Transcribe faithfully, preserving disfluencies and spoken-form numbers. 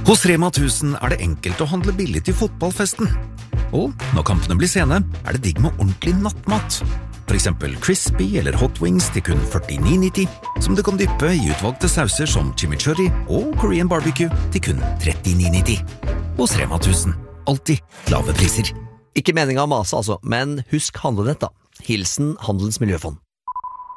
Hos Rema tusen er det enkelt å handle billig til fotballfesten. Og når kampene blir sene, er det digg med ordentlig nattmat. For eksempel crispy eller hot wings til kun førtini nitti, som du kan dyppe i utvalgte sauser som chimichurri og Korean barbecue til kun trettini nitti. Hos Rema tusen, alltid lave priser. Ikke meningen å mase altså, men husk handlenett da. Hilsen Handels Miljøfond.